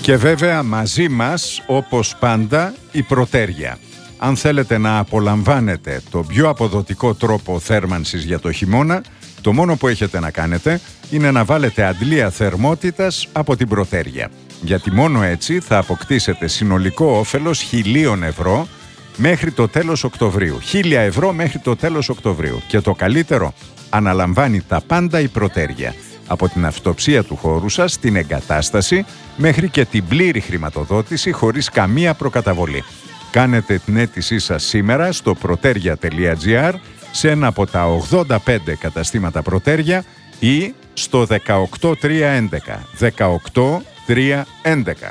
Και βέβαια μαζί μας, όπως πάντα, η Προτέρια. Αν θέλετε να απολαμβάνετε το πιο αποδοτικό τρόπο θέρμανσης για το χειμώνα, το μόνο που έχετε να κάνετε είναι να βάλετε αντλία θερμότητας από την Προτέρια. Γιατί μόνο έτσι θα αποκτήσετε συνολικό όφελος 1.000 ευρώ μέχρι το τέλος Οκτωβρίου. 1.000 ευρώ μέχρι το τέλος Οκτωβρίου. Και το καλύτερο, αναλαμβάνει τα πάντα η Προτέρια. Από την αυτοψία του χώρου σας, την εγκατάσταση, μέχρι και την πλήρη χρηματοδότηση χωρίς καμία προκαταβολή. Κάνετε την αίτησή σας σήμερα στο proteria.gr, σε ένα από τα 85 καταστήματα Προτέρια ή στο 18311. 18311.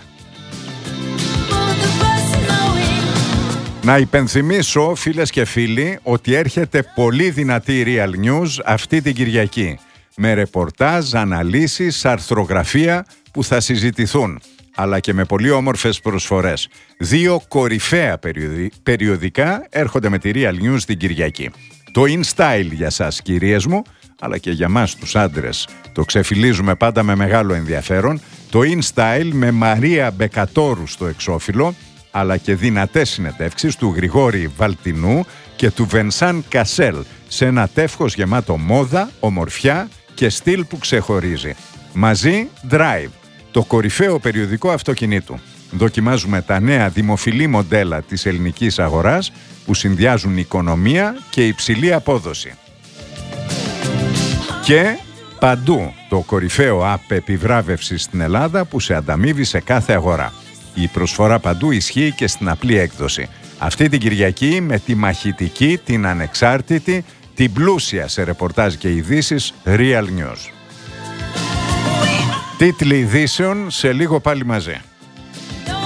Να υπενθυμίσω, φίλες και φίλοι, ότι έρχεται πολύ δυνατή Real News αυτή την Κυριακή, με ρεπορτάζ, αναλύσεις, αρθρογραφία που θα συζητηθούν, αλλά και με πολύ όμορφες προσφορές. 2 κορυφαία περιοδικά έρχονται με τη Real News την Κυριακή. Το InStyle για σας, κυρίες μου, αλλά και για μας τους άντρες. Το ξεφυλίζουμε πάντα με μεγάλο ενδιαφέρον. Το InStyle με Μαρία Μπεκατόρου στο εξώφυλλο, αλλά και δυνατές συνεντεύξεις του Γρηγόρη Βαλτινού και του Βενσάν Κασέλ, σε ένα τεύχος γεμάτο μόδα, ομορφιά και στυλ που ξεχωρίζει. Μαζί Drive, το κορυφαίο περιοδικό αυτοκινήτου. Δοκιμάζουμε τα νέα δημοφιλή μοντέλα της ελληνικής αγοράς που συνδυάζουν οικονομία και υψηλή απόδοση. Και Παντού, το κορυφαίο app επιβράβευσης στην Ελλάδα που σε ανταμείβει σε κάθε αγορά. Η προσφορά Παντού ισχύει και στην απλή έκδοση. Αυτή την Κυριακή με τη μαχητική, την ανεξάρτητη, την πλούσια σε ρεπορτάζ και ειδήσεις Real News. Τίτλοι ειδήσεων σε λίγο πάλι μαζί.